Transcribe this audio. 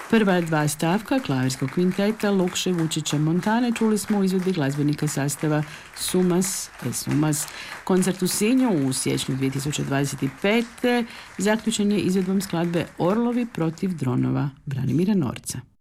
Prva dva stavka klavirskog kvinteta Lukše Vučića Montane čuli smo u izvedbi glazbenika sastava Sumas Sumas. Koncert u Sinju u siječnju 2025. zaključen je izvedbom skladbe Orlovi protiv dronova Branimira Norca.